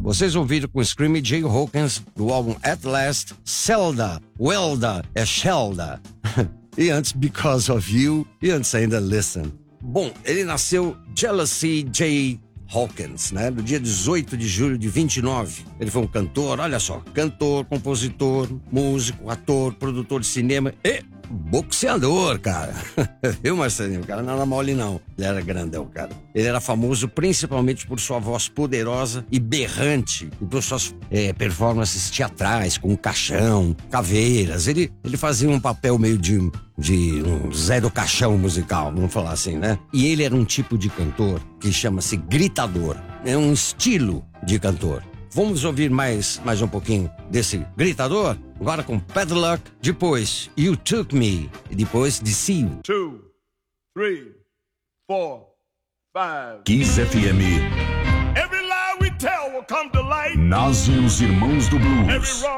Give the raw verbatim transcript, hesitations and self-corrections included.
Vocês ouviram com Screaming Jay Hawkins do álbum At Last, Zelda, Welda, é Shelda. E antes Because of You, e antes ainda Listen. Bom, ele nasceu Jealousy Jay Hawkins, né? No dia dezoito de julho de vinte e nove. Ele foi um cantor, olha só, cantor, compositor, músico, ator, produtor de cinema e boxeador, cara. Viu, Marcelinho? O cara não era mole, não. Ele era grandão, cara. Ele era famoso principalmente por sua voz poderosa e berrante e por suas é, performances teatrais, com caixão, caveiras. Ele, ele fazia um papel meio de, de um Zé do Caixão musical, vamos falar assim, né? E ele era um tipo de cantor que chama-se gritador. É um estilo de cantor. Vamos ouvir mais, mais um pouquinho desse gritador? Agora com Bad Luck, depois You Took Me e depois Deceive. Two, three, four, five. Kiss F M. Every lie we tell will come to light. Nascem os Irmãos do Blues. Every wrong